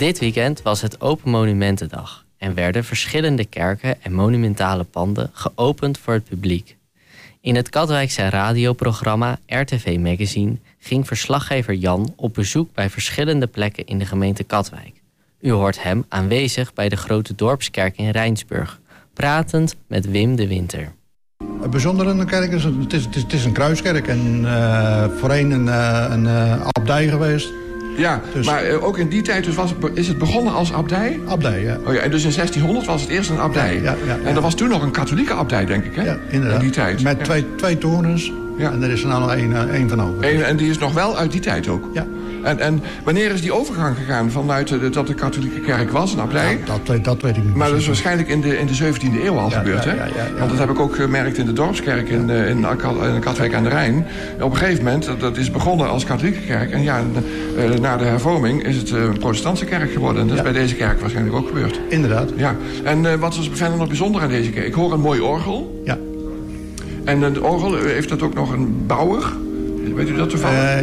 Dit weekend was het Open Monumentendag en werden verschillende kerken en monumentale panden geopend voor het publiek. In het Katwijkse radioprogramma RTV Magazine ging verslaggever Jan op bezoek bij verschillende plekken in de gemeente Katwijk. U hoort hem aanwezig bij de Grote Dorpskerk in Rijnsburg, pratend met Wim de Winter. Het bijzondere aan de kerk is, het is een kruiskerk en voorheen een abdij geweest. Ja, dus, maar ook in die tijd dus is het begonnen als abdij? Abdij, ja. Oh ja. En dus in 1600 was het eerst een abdij. Ja. En er was toen nog een katholieke abdij, denk ik, hè? Ja, inderdaad. In die tijd. Met twee torens. Ja. En er is er nou nog één van over. En die is nog wel uit die tijd ook? Ja. En wanneer is die overgang gegaan vanuit dat de katholieke kerk was, een abdij? Ja, dat weet ik niet. Maar dat is waarschijnlijk in de 17e eeuw al gebeurd, hè? Ja. Want dat heb ik ook gemerkt in de dorpskerk in Katwijk aan de Rijn. Op een gegeven moment, dat is begonnen als katholieke kerk. En ja, na de hervorming is het een protestantse kerk geworden. En dat is bij deze kerk waarschijnlijk ook gebeurd. Inderdaad. Ja. En wat is verder nog bijzonder aan deze kerk? Ik hoor een mooi orgel. Ja. En het orgel, heeft dat ook nog een bouwer? Weet u dat toevallig?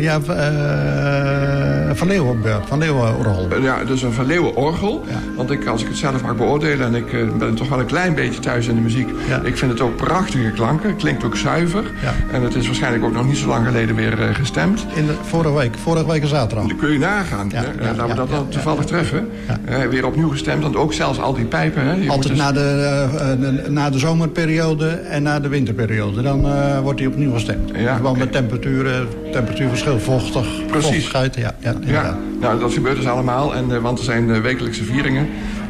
Van Leeuwenorgel. Ja, dus een Van Leeuwenorgel. Ja. Want als ik het zelf mag beoordelen, en ik ben toch wel een klein beetje thuis in de muziek. Ja. Ik vind het ook prachtige klanken. Het klinkt ook zuiver. Ja. En het is waarschijnlijk ook nog niet zo lang geleden weer gestemd. Vorige week zaterdag. Dan kun je nagaan. Ja. Laten we dat dan toevallig treffen. Ja. Weer opnieuw gestemd, want ook zelfs al die pijpen. Hè, altijd na de zomerperiode en na de winterperiode. Dan wordt die opnieuw gestemd. Ja, gewoon met temperatuurverschil, vochtigheid. Ja. Nou, dat gebeurt dus allemaal, want er zijn wekelijkse vieringen.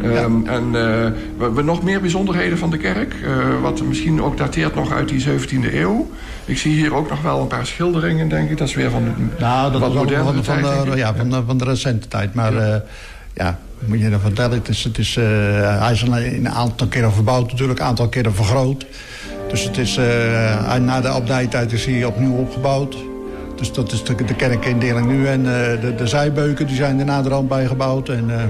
We hebben nog meer bijzonderheden van de kerk, wat misschien ook dateert nog uit die 17e eeuw. Ik zie hier ook nog wel een paar schilderingen, denk ik. Dat is weer van de wat moderne tijd. Van de recente tijd, maar moet je dat vertellen. Hij is een aantal keren verbouwd, natuurlijk, een aantal keren vergroot. Dus het is, na de abdijtijd is hij opnieuw opgebouwd. Dus dat is de kerkindeling nu. En de zijbeuken die zijn er naderhand bijgebouwd.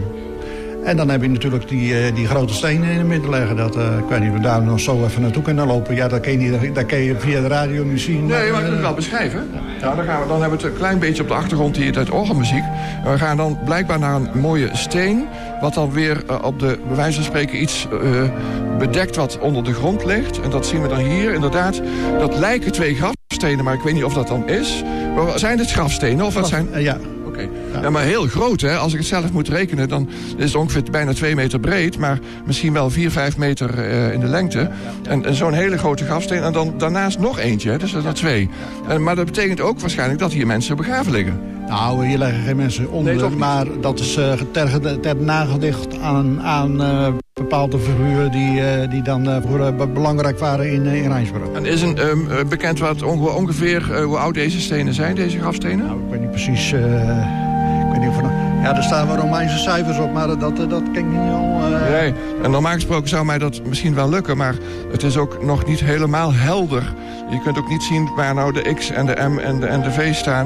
En dan heb je natuurlijk die grote stenen in het midden leggen. Ik weet niet of we daar nog zo even naartoe kunnen lopen. Ja, dat kan je via de radio niet zien. Nee, maar ik kan het wel beschrijven. Ja, dan hebben we het een klein beetje op de achtergrond hier uit orgelmuziek. We gaan dan blijkbaar naar een mooie steen. Wat dan weer op de, bij wijze van spreken, iets bedekt wat onder de grond ligt. En dat zien we dan hier inderdaad. Dat lijken 2 grafstenen, maar ik weet niet of dat dan is. Maar zijn het grafstenen of wat zijn... Ja. Okay. Ja, maar heel groot, hè? Als ik het zelf moet rekenen, dan is het ongeveer bijna 2 meter breed, maar misschien wel 4-5 meter in de lengte. En zo'n hele grote grafsteen. En dan daarnaast nog eentje, hè? Dus dat zijn 2. Maar dat betekent ook waarschijnlijk dat hier mensen begraven liggen. Nou, hier liggen geen mensen onder, nee, maar dat is ter nagedicht aan bepaalde figuren die dan vroeger belangrijk waren in Rijnsburg. En is bekend wat ongeveer hoe oud deze stenen zijn, deze grafstenen? Nou, ik weet niet precies. Ik weet niet of er staan wel Romeinse cijfers op, maar dat ken ik niet al. Nee, en normaal gesproken zou mij dat misschien wel lukken, maar het is ook nog niet helemaal helder. Je kunt ook niet zien waar nou de X en de M en de V staan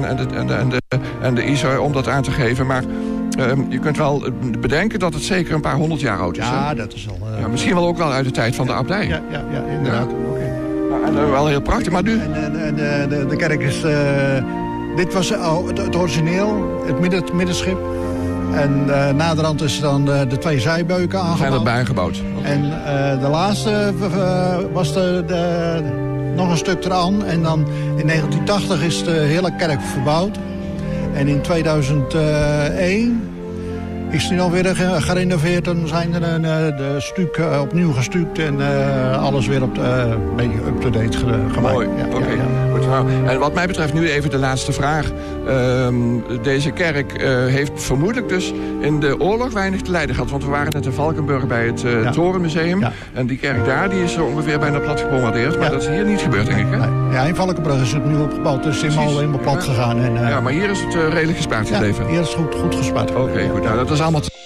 en de ISO om dat aan te geven, maar... je kunt wel bedenken dat het zeker een paar 100 jaar oud is. Ja, hè? Dat is al... misschien wel ook wel uit de tijd van de abdij. Ja, inderdaad. Ja. Okay. Nou, en wel heel prachtig, maar nu... En de kerk is... dit was het origineel, het middenschip. En naderhand is dan de 2 zijbeuken aangebouwd. Zijn erbij gebouwd. Okay. En de laatste was nog een stuk eraan. En dan in 1980 is de hele kerk verbouwd. En in 2001 is die nog weer gerenoveerd en zijn er de stuk opnieuw gestuukt en alles weer een beetje up-to-date gemaakt. Mooi, oké. Goed. En wat mij betreft nu even de laatste vraag. Deze kerk heeft vermoedelijk dus in de oorlog weinig te lijden gehad. Want we waren net in Valkenburg bij het Torenmuseum. Ja. En die kerk daar die is ongeveer bijna plat gebombardeerd. Maar dat is hier niet gebeurd, denk ik. Hè? Nee. Ja, in Valkenburg is het nu opgebouwd. Dus het is helemaal plat gegaan. En, maar hier is het redelijk gespaard gebleven. Ja, hier is het goed gespaard. Oké, goed. Nou, dat is allemaal...